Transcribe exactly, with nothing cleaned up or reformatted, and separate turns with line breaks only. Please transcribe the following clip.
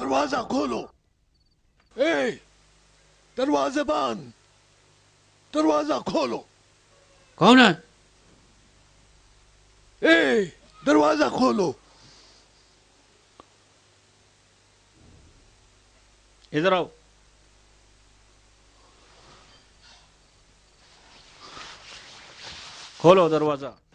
दरवाजा खोलो। ए, दरवाजे बंद, दरवाजा खोलो।
कौन है?
ए, दरवाजा खोलो।
इधर आओ। खोलो दरवाजा।